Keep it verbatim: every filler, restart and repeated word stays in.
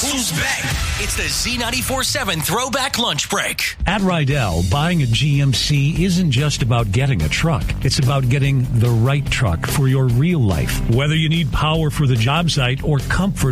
Guess who's back? It's the Z ninety-four seven Throwback Lunch Break. At Rydell, buying a G M C isn't just about getting a truck. It's about getting the right truck for your real life. Whether you need power for the job site or comfort